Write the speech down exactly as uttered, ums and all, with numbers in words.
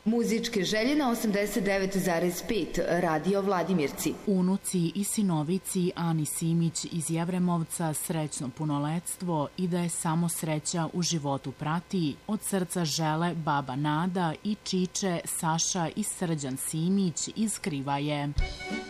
Muzičke želje na osamdeset devet zarez pet Radio Vladimirci. Unuci i sinovici Ani Simić iz Jevremovca srećno punoletstvo i da je samo sreća u životu prati. Od srca žele baba Nada i čiče Saša i Srđan Simić iz Krivaje.